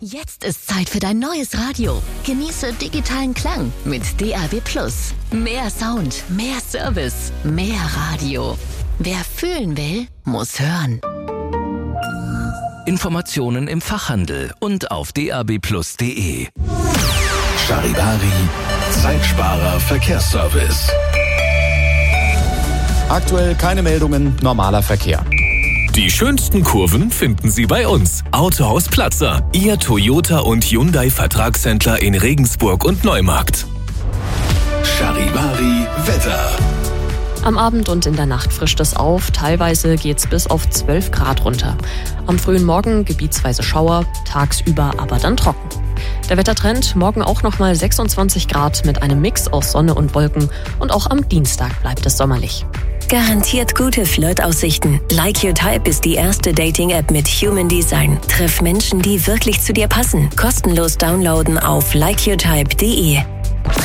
Jetzt ist Zeit für dein neues Radio. Genieße digitalen Klang mit DAB+. Mehr Sound, mehr Service, mehr Radio. Wer fühlen will, muss hören. Informationen im Fachhandel und auf dabplus.de. Charivari, Zeitsparer Verkehrsservice. Aktuell keine Meldungen, normaler Verkehr. Die schönsten Kurven finden Sie bei uns. Autohaus Platzer, Ihr Toyota und Hyundai Vertragshändler in Regensburg und Neumarkt. Charivari Wetter. Am Abend und in der Nacht frischt es auf, teilweise geht's bis auf 12 Grad runter. Am frühen Morgen gebietsweise Schauer, tagsüber aber dann trocken. Der Wettertrend, morgen auch nochmal 26 Grad mit einem Mix aus Sonne und Wolken und auch am Dienstag bleibt es sommerlich. Garantiert gute Flirtaussichten. Like Your Type ist die erste Dating-App mit Human Design. Treff Menschen, die wirklich zu dir passen. Kostenlos downloaden auf likeyourtype.de.